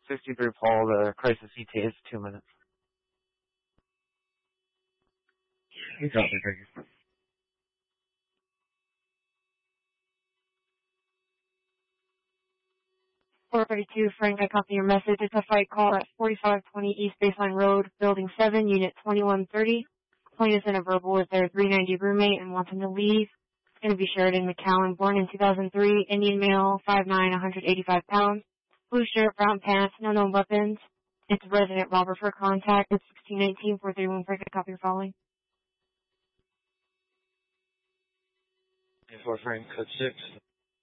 63 Paul, the crisis ETA is 2 minutes. You got it, Drake. 432, Frank, I copy your message. It's a fight call at 4520 East Baseline Road, Building 7, Unit 2130. Complainant is in a verbal with their 390 roommate and wants him to leave. It's going to be Sheridan McCowan, born in 2003, Indian male, 5'9", 185 pounds, blue shirt, brown pants, no known weapons. It's resident robber for contact. It's 1619 431, Frank, I copy your following. 4 Frank, code 6.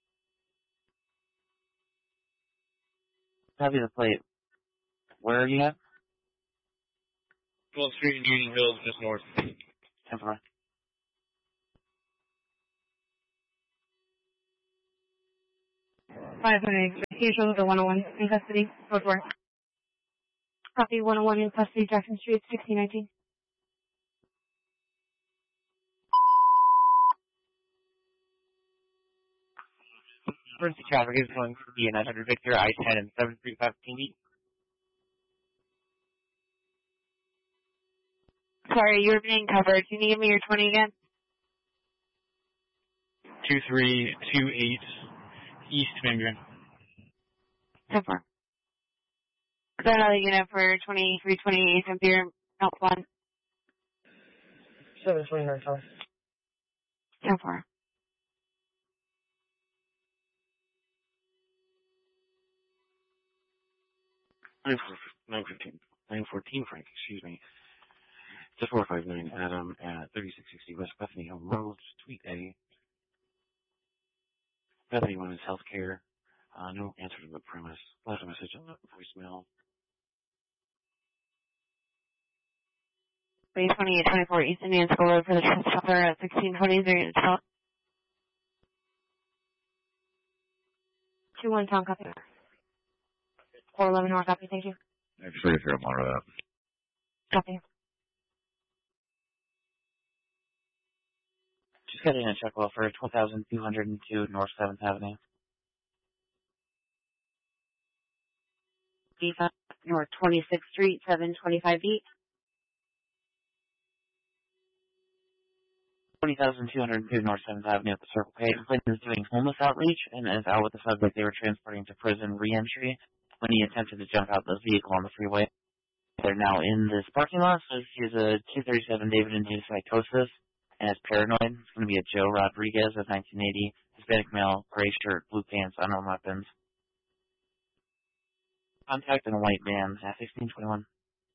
Copy the plate. Where are you at? 12th Street in Union Hills, just north. 10-4. Usual the 101 in custody. Code 4. Copy 101 in custody, Jackson Street, 1619. Emergency traffic is going to be 900 Victor, I-10 and 735 TV. Sorry, you were being covered. Can you give me your 20 again? 2328 East Mingren. 10-4. Is that another unit for 2328 Ampere Mount 1? 729, sorry. 10-4. 914 Frank, excuse me. It's a 459 Adam at 3660 West Bethany Home Road, Suite A. Bethany 1 is healthcare. No answer to the premise. Left a message on the voicemail. 2824 East Indian School Road for the trespasser at 1620 0 21 Tom, copy. 411 North, copy, thank you. Actually, if you're more of that. Copy. Just got in a check well for 12,202 North 7th Avenue. B5 North 26th Street, 725 feet. 20,202 North 7th Avenue at the Circle K. Complainant is doing homeless outreach and is out with the subject they were transporting to prison re-entry when he attempted to jump out the vehicle on the freeway. They're now in this parking lot, so he has a 237 David and Davis psychosis and is paranoid. It's going to be a Joe Rodriguez of 1980, Hispanic male, gray shirt, blue pants, unknown weapons. Contact in a white van at 1621.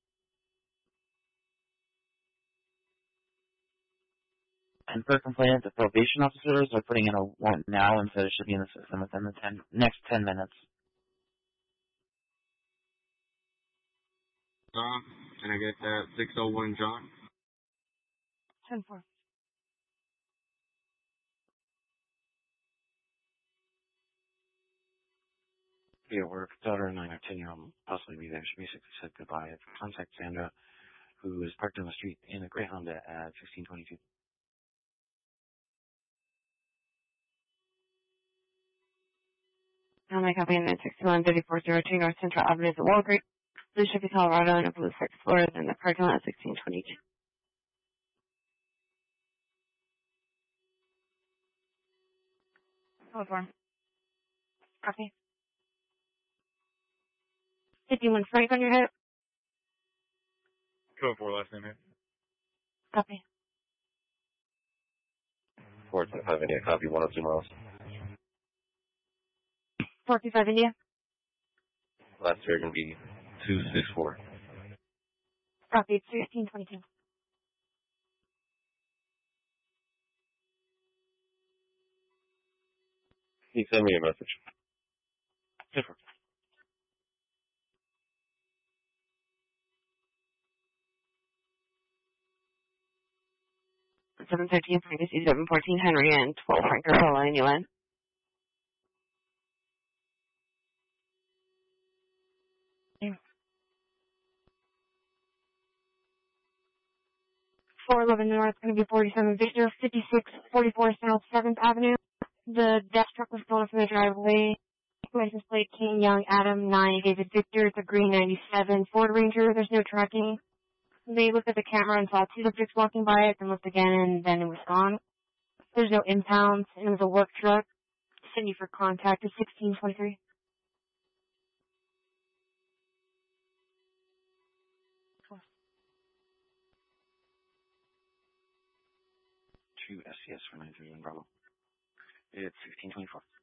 And per complainant, the probation officers are putting in a warrant now and said it should be in the system within the next 10 minutes. Can I get that 601 John? 10-4. Be at work. Daughter and 9 or 10-year-old possibly be there. She basically said goodbye. Contact Sandra, who is parked on the street in a gray Honda at 1622. Now my copy in 961-3402 North Central Avenue at Walgreens, Blue Chevy, Colorado, and a blue 6 floor in the parking lot at 1622. Hold on. Copy. 51 Frank on your hip. Code 4 last name here. Copy. 425 India, copy 102 miles. 425 India. Last year going to be 264. Copy. It's 1622. Can you send me a message? Different. 713 Frank, 714 Henry, and 12 Frank Ursula in UN. Yeah. 411 North, going to be 47 Victor, 5644 South 7th Avenue. The death truck was stolen from the driveway. License plate King Young Adam 9 David Victor. It's a green 97 Ford Ranger. There's no tracking. They looked at the camera and saw two subjects walking by it, then looked again, and then it was gone. There's no impounds, and it was a work truck. Send you for contact at 1623. To SCS for 931 Bravo. It's 1624.